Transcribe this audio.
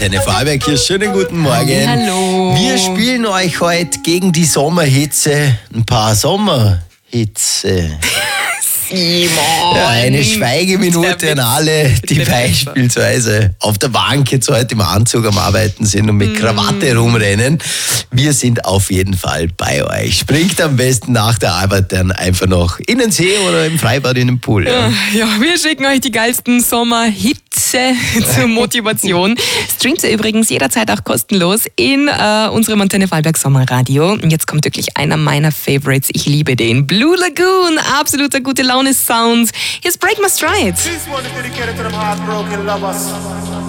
Antenne Vorarlberg hier. Schönen guten Morgen. Hallo. Wir spielen euch heute gegen die Sommerhitze ein paar Sommerhitze. Simon. Ja, eine Schweigeminute an alle, die beispielsweise auf der Bank jetzt heute im Anzug am Arbeiten sind und mit Krawatte rumrennen. Wir sind auf jeden Fall bei euch. Springt am besten nach der Arbeit dann einfach noch in den See oder im Freibad in den Pool. Ja. Ja, wir schicken euch die geilsten Sommerhitze zur Motivation. Streamt ihr übrigens jederzeit auch kostenlos in unserem Antenne Vorarlberg Sommerradio. Und jetzt kommt wirklich einer meiner Favorites. Ich liebe den. Blue Lagoon, absoluter gute Laune Sounds. Here's Break My Stride. This one is dedicated to them heartbroken lovers.